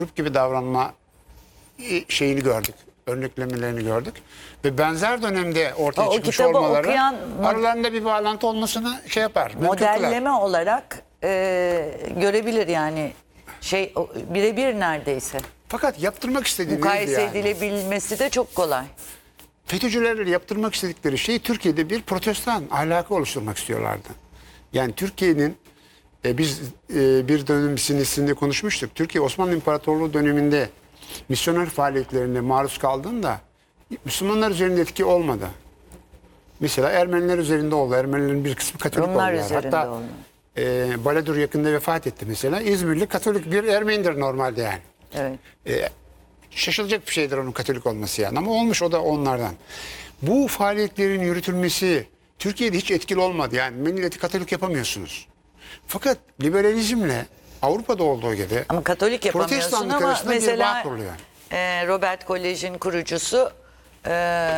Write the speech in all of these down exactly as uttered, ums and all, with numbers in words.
grup gibi davranma şeyini gördük. Örneklemelerini gördük. Ve benzer dönemde ortaya O çıkmış kitabı olmaları okuyan aralarında bir bağlantı olmasını şey yapar. mümkün kılar. modelleme olarak e, görebilir yani şey o- birebir neredeyse. Fakat yaptırmak istediği Mukayese neydi yani? edilebilmesi de çok kolay. FETÖ'cülerle yaptırmak istedikleri şey Türkiye'de bir protestan ahlakı oluşturmak istiyorlardı. Yani Türkiye'nin e, biz e, bir dönem sinesinde konuşmuştuk. Türkiye Osmanlı İmparatorluğu döneminde misyoner faaliyetlerine maruz kaldığında Müslümanlar üzerinde etki olmadı. Mesela Ermeniler üzerinde oldu. Ermenilerin bir kısmı Katolik Rumlar oldular. üzerinde Hatta oldu. e, Baladur yakında vefat etti mesela. İzmirli Katolik bir Ermenidir normalde yani. Evet. E, şaşılacak bir şeydir onun Katolik olması yani. Ama olmuş o da onlardan. Bu faaliyetlerin yürütülmesi Türkiye'de hiç etkili olmadı. Yani milleti Katolik yapamıyorsunuz. Fakat liberalizmle Avrupa'da olduğu gibi Ama Katolik yapamıyorsun Protestanlık ama arasında bir mesela bağ kuruluyor. e, Robert Kolej'in kurucusu e,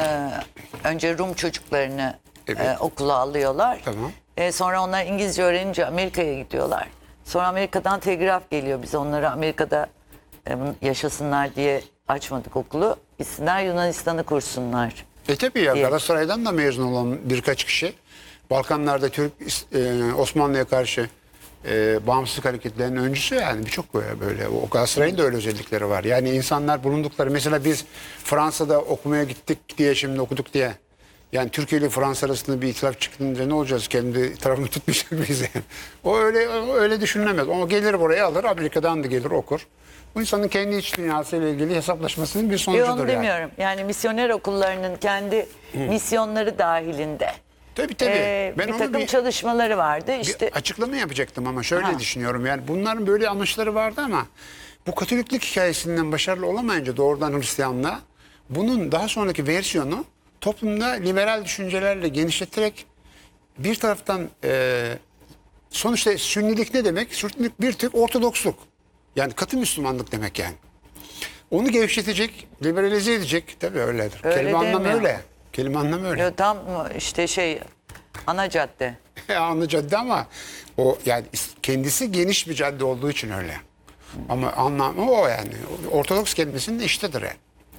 önce Rum çocuklarını Evet. e, okula alıyorlar. Tamam. E, sonra onlar İngilizce öğrenince Amerika'ya gidiyorlar. Sonra Amerika'dan telgraf geliyor. Biz onları Amerika'da e, yaşasınlar diye açmadık okulu. Gitsinler Yunanistan'ı kursunlar. E tabii ya diye. Galatasaray'dan da mezun olan birkaç kişi Balkanlarda Türk e, Osmanlı'ya karşı e, bağımsızlık hareketlerinin öncüsü yani birçok böyle, böyle. O Galatasaray'ın da öyle özellikleri var. Yani insanlar bulundukları mesela biz Fransa'da okumaya gittik diye şimdi okuduk diye yani Türkiye ile Fransa arasında bir itilaf çıktığında ne olacağız? Kendi tarafını tutmayacak mıyız yani? O öyle o öyle düşünülemez. O gelir buraya alır Amerika'dan da gelir okur. Bu insanın kendi iç dünyasıyla ilgili hesaplaşmasının bir Yok sonucudur onu yani. demiyorum. Yani misyoner okullarının kendi misyonları dahilinde. Tabii tabii. e, Ben bir onu takım bir- çalışmaları vardı. İşte Bir açıklama yapacaktım ama şöyle Ha. düşünüyorum. Yani bunların böyle amaçları vardı ama bu Katoliklik hikayesinden başarılı olamayınca doğrudan Hristiyanlığa bunun daha sonraki versiyonu toplumda liberal düşüncelerle genişleterek bir taraftan e, sonuçta Sünnilik ne demek? Sünnilik bir tür Ortodoksluk. Yani katı Müslümanlık demek yani. Onu gevşetecek, liberalize edecek. Tabii öyledir. Öyle Kelime anlamı demiyor. öyle. Kelime anlamı öyle. yo, tam işte şey ana cadde. Anlı cadde ama o yani kendisi geniş bir cadde olduğu için öyle. Ama anlamı o yani. Ortodoks kelimesinin iştedir yani.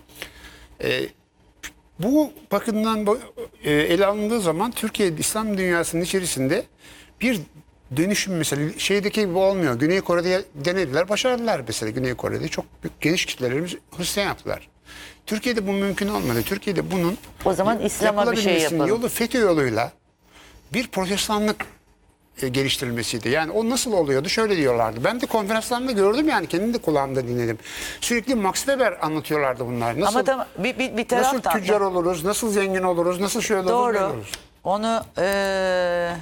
Ee, bu bakımdan bu- e, ele alındığı zaman Türkiye İslam dünyasının içerisinde bir dönüşüm mesela şeydeki gibi olmuyor. Güney Kore'de denediler, başardılar mesela. Güney Kore'de çok büyük, geniş kitlelerimiz Hristiyan yaptılar. Türkiye'de bu mümkün olmadı. Türkiye'de bunun O zaman İslam'a bir şey yapılabilmesinin yapalım. yolu FETÖ yoluyla bir protestanlık e, geliştirilmesiydi. Yani o nasıl oluyordu? Şöyle diyorlardı. Ben de konferanslarında gördüm yani kendim de kulağımda dinledim. Sürekli Max Weber anlatıyorlardı bunlar. Nasıl, Ama tam bir, bir, bir nasıl taraftan tüccar da oluruz, nasıl zengin oluruz, nasıl şöyle olur, böyle doğru. oluruz. Onu eee,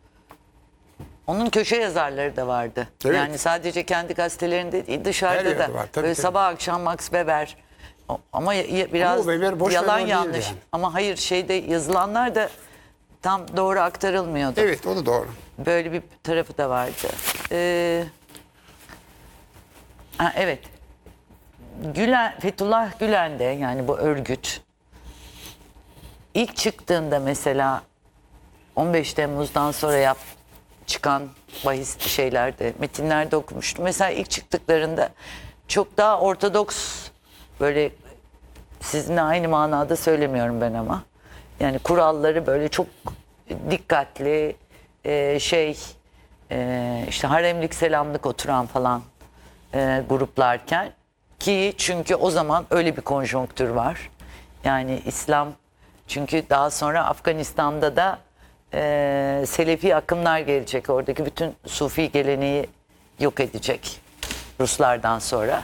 onun köşe yazarları da vardı. Evet. Yani sadece kendi gazetelerinde değil Her dışarıda yerde da. var, tabii, Böyle tabii. sabah akşam Max Weber. O- Ama ya- ya- biraz o Weber boş yalan Weber değildi yanlış. yani. Ama hayır şeyde yazılanlar da tam doğru aktarılmıyordu. Evet o da doğru. Böyle bir tarafı da vardı. Ee, ha, evet. Gülen, Fethullah Gülen de yani bu örgüt ilk çıktığında mesela on beş Temmuz'dan sonra yap çıkan bahis şeylerde, metinlerde okumuştum. Mesela ilk çıktıklarında çok daha ortodoks böyle sizinle aynı manada söylemiyorum ben ama. Yani kuralları böyle çok dikkatli e, şey e, işte haremlik selamlık oturan falan e, gruplarken ki çünkü o zaman öyle bir konjonktür var. Yani İslam çünkü daha sonra Afganistan'da da e, Selefi akımlar gelecek. Oradaki bütün Sufi geleneği yok edecek Ruslardan sonra.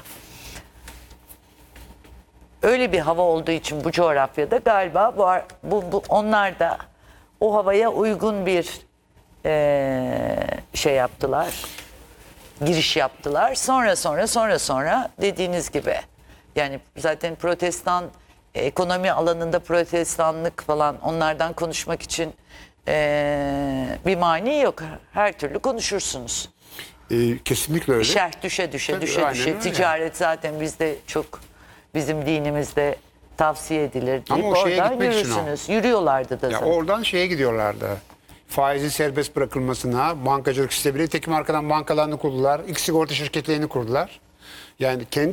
Öyle bir hava olduğu için bu coğrafyada galiba bu, bu, bu onlar da o havaya uygun bir e, şey yaptılar. Giriş yaptılar. Sonra sonra sonra sonra dediğiniz gibi yani zaten protestan ekonomi alanında protestanlık falan onlardan konuşmak için e, bir mani yok. Her türlü konuşursunuz. Ee, kesinlikle öyle. Şerh düşe düşe Tabii, düşe aynen düşe. öyle. Ticaret zaten bizde çok bizim dinimizde tavsiye edilir deyip Ama o şeye oradan gitmek için o. yürürsünüz. Yürüyorlardı da Ya zaten. oradan şeye gidiyorlardı. Faizin serbest bırakılmasına, bankacılık sistemiyle tekim arkadan bankalarını kurdular, ilk sigorta şirketlerini kurdular. Yani kendi